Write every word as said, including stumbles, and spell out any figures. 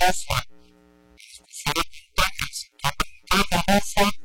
Asia, en especial en el sector productor de arroz